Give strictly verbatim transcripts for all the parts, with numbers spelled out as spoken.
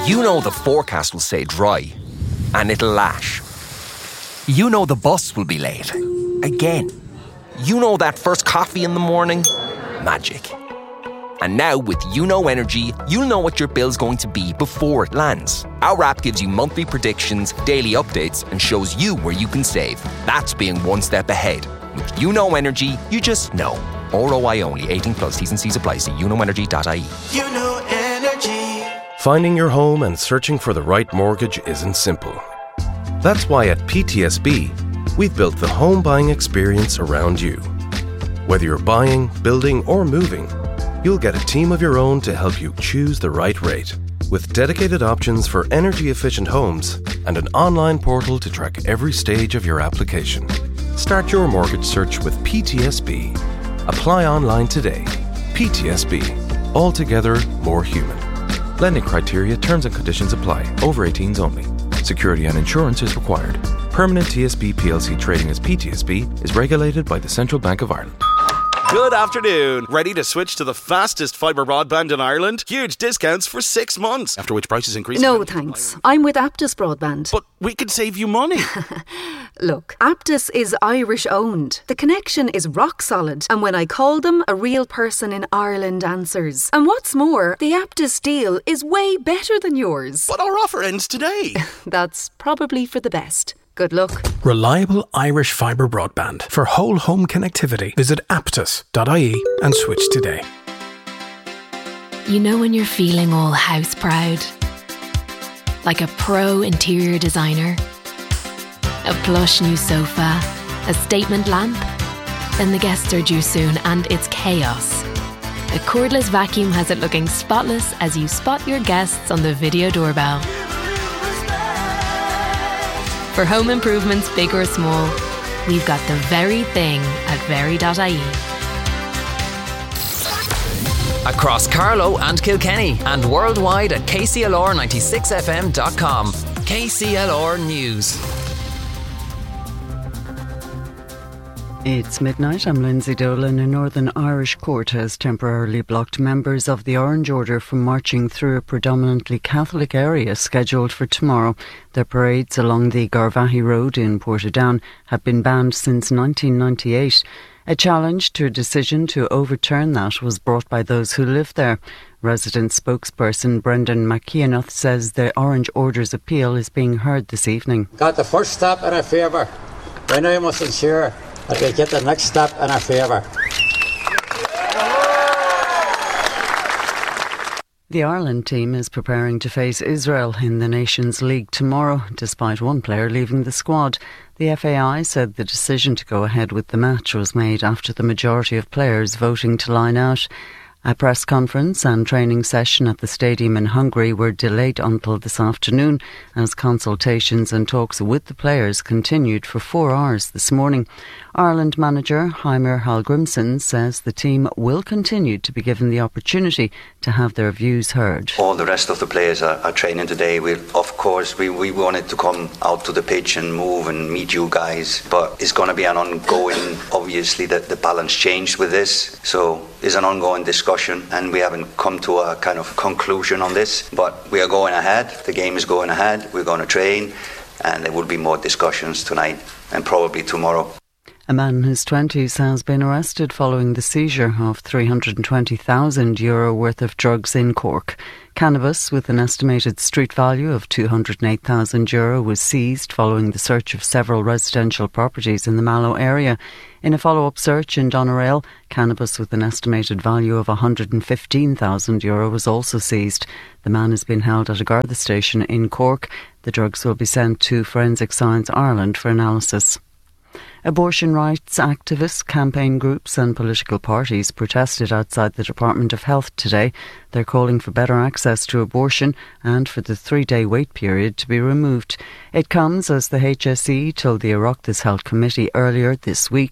You know the forecast will say dry, and it'll lash. You know the bus will be late. Again. You know that first coffee in the morning? Magic. And now with You Know Energy, you'll know what your bill's going to be before it lands. Our app gives you monthly predictions, daily updates, and shows you where you can save. That's being one step ahead. With You Know Energy, you just know. R O I only, eighteen plus, T's and C's apply. See you know energy dot I E. You Know Energy. Finding your home and searching for the right mortgage isn't simple. That's why at P T S B, we've built the home buying experience around you. Whether you're buying, building, or moving, you'll get a team of your own to help you choose the right rate. With dedicated options for energy-efficient homes and an online portal to track every stage of your application. Start your mortgage search with P T S B. Apply online today. P T S B. Altogether more human. Lending criteria, terms and conditions apply. Over eighteens only. Security and insurance is required. Permanent T S B P L C trading as P T S B is regulated by the Central Bank of Ireland. Good afternoon. Ready to switch to the fastest fibre broadband in Ireland? Huge discounts for six months, after which prices increase. No, thanks. I'm with Aptus Broadband. But we could save you money. Look, Aptus is Irish owned. The connection is rock solid, and when I call them, a real person in Ireland answers. And what's more, the Aptus deal is way better than yours. But our offer ends today. That's probably for the best. Good luck. Reliable Irish fibre broadband. For whole home connectivity, visit aptus dot I E and switch today. You know when you're feeling all house proud? Like a pro interior designer? A plush new sofa? A statement lamp? Then the guests are due soon and it's chaos. A cordless vacuum has it looking spotless as you spot your guests on the video doorbell. For home improvements, big or small, we've got the very thing at very dot I E. Across Carlow and Kilkenny and worldwide at K C L R ninety-six F M dot com. K C L R News. It's midnight. I'm Lindsay Dolan. A Northern Irish court has temporarily blocked members of the Orange Order from marching through a predominantly Catholic area scheduled for tomorrow. Their parades along the Garvaghey Road in Portadown have been banned since nineteen ninety-eight. A challenge to a decision to overturn that was brought by those who live there. Resident spokesperson Brendan McKeonuth says the Orange Order's appeal is being heard this evening. Got the first step in our favour. We now must ensure that we get the next step in our favour. The Ireland team is preparing to face Israel in the Nations League tomorrow, despite one player leaving the squad. The F A I said the decision to go ahead with the match was made after the majority of players voting to line out. A press conference and training session at the stadium in Hungary were delayed until this afternoon as consultations and talks with the players continued for four hours this morning. Ireland manager Heimir Hallgrimsson says the team will continue to be given the opportunity to have their views heard. All the rest of the players are, are training today. We, of course, we, we wanted to come out to the pitch and move and meet you guys, but it's going to be an ongoing, obviously the, the balance changed with this, so it's an ongoing discussion and we haven't come to a kind of conclusion on this, but we are going ahead. The game is going ahead. We're going to train and there will be more discussions tonight and probably tomorrow. A man in his twenties has been arrested following the seizure of three hundred twenty thousand euro worth of drugs in Cork. Cannabis with an estimated street value of two hundred eight thousand euro was seized following the search of several residential properties in the Mallow area. In a follow-up search in Doneraile, cannabis with an estimated value of one hundred fifteen thousand euro was also seized. The man has been held at a Garda station in Cork. The drugs will be sent to Forensic Science Ireland for analysis. Abortion rights activists, campaign groups and political parties protested outside the Department of Health today. They're calling for better access to abortion and for the three-day wait period to be removed. It comes as the H S E told the Oireachtas Health Committee earlier this week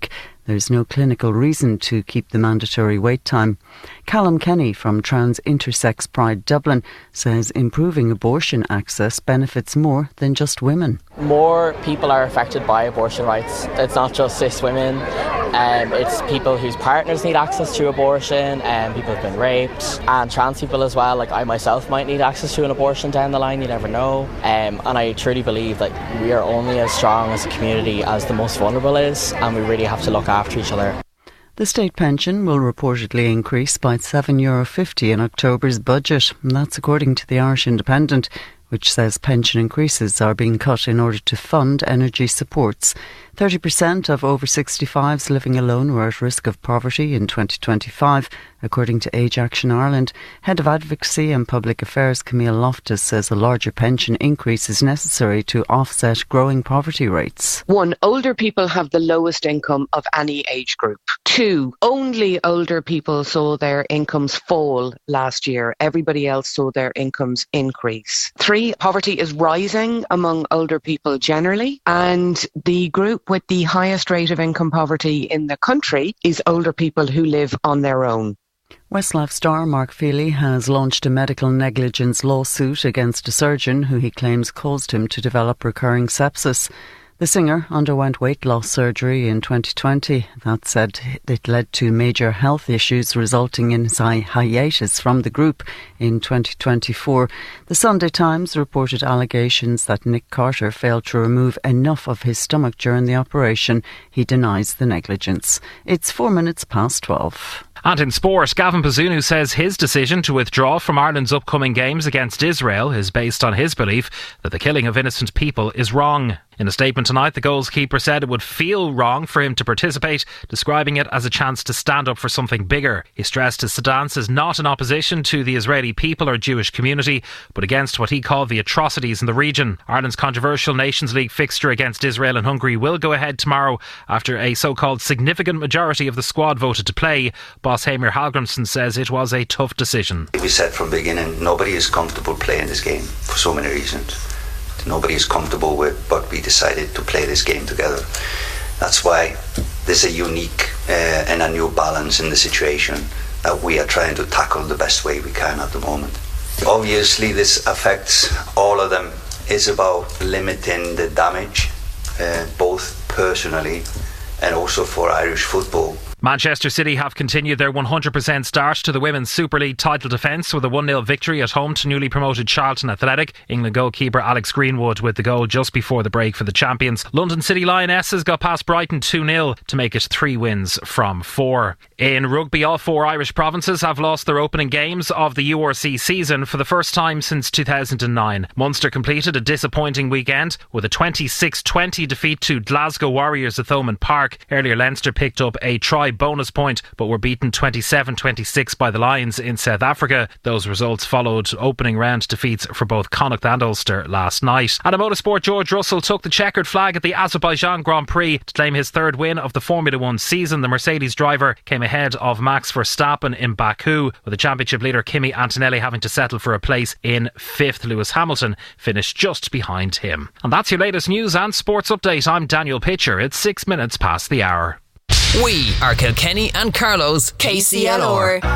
There's no clinical reason to keep the mandatory wait time. Callum Kenny from Trans Intersex Pride Dublin says improving abortion access benefits more than just women. More people are affected by abortion rights. It's not just cis women. Um, it's people whose partners need access to abortion, and people who've been raped, and trans people as well. Like I myself might need access to an abortion down the line, you never know. Um, and I truly believe that we are only as strong as a community as the most vulnerable is, and we really have to look after each other. The state pension will reportedly increase by seven euro fifty in October's budget, and that's according to the Irish Independent, which says pension increases are being cut in order to fund energy supports. thirty percent of over sixty-fives living alone were at risk of poverty in twenty twenty-five, according to Age Action Ireland. Head of Advocacy and Public Affairs Camille Loftus says a larger pension increase is necessary to offset growing poverty rates. One, older people have the lowest income of any age group. Two, only older people saw their incomes fall last year. Everybody else saw their incomes increase. Three, poverty is rising among older people generally, and the group with the highest rate of income poverty in the country is older people who live on their own. Westlife star Mark Feely has launched a medical negligence lawsuit against a surgeon who he claims caused him to develop recurring sepsis. The singer underwent weight loss surgery in twenty twenty. That said, it led to major health issues, resulting in his hiatus from the group in twenty twenty-four. The Sunday Times reported allegations that Nick Carter failed to remove enough of his stomach during the operation. He denies the negligence. It's four minutes past twelve. And in sport, Gavin Bazunu says his decision to withdraw from Ireland's upcoming games against Israel is based on his belief that the killing of innocent people is wrong. In a statement tonight, the goalkeeper said it would feel wrong for him to participate, describing it as a chance to stand up for something bigger. He stressed his stance is not in opposition to the Israeli people or Jewish community, but against what he called the atrocities in the region. Ireland's controversial Nations League fixture against Israel and Hungary will go ahead tomorrow after a so-called significant majority of the squad voted to play. Boss Heimir Hallgrimsson says it was a tough decision. We said from the beginning, nobody is comfortable playing this game for so many reasons. Nobody is comfortable with, but we decided to play this game together. That's why there's a unique uh, and a new balance in the situation that we are trying to tackle the best way we can at the moment. Obviously, this affects all of them. It's about limiting the damage, uh, both personally and also for Irish football. Manchester City have continued their one hundred percent start to the Women's Super League title defence with a one nil victory at home to newly promoted Charlton Athletic. England goalkeeper Alex Greenwood with the goal just before the break for the champions. London City Lionesses got past Brighton two nil to make it three wins from four. In rugby, all four Irish provinces have lost their opening games of the U R C season for the first time since two thousand nine. Munster completed a disappointing weekend with a twenty-six twenty defeat to Glasgow Warriors at Thomond Park. Earlier, Leinster picked up a try bonus point but were beaten twenty-seven twenty-six by the Lions in South Africa. Those results followed opening round defeats for both Connacht and Ulster last night. At a motorsport, George Russell took the checkered flag at the Azerbaijan Grand Prix to claim his third win of the Formula One season. The Mercedes driver came ahead of Max Verstappen in Baku, with the championship leader Kimi Antonelli having to settle for a place in fifth. Lewis Hamilton finished just behind him. And that's your latest news and sports update. I'm Daniel Pitcher. It's six minutes past the hour. We are Kilkenny and Carlow's K C L R.